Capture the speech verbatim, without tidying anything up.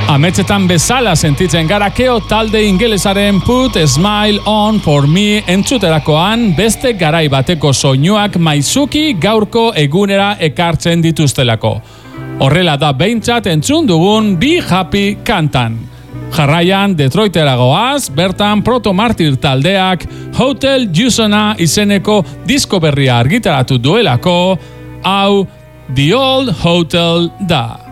Ametsetan bezala sentitzen gara Keo talde ingelesaren Put a Smile on for Me entzuterakoan beste garai bateko soinuak maizuki gaurko egunera ekartzen dituztelako. Horrela da behintzat entzun dugun Be Happy kantan. Jarraian Detroitera goaz, bertan Proto Martyr taldeak Hotel Jusona izeneko disko berria argitaratu duelako, hau The Old Hotel da.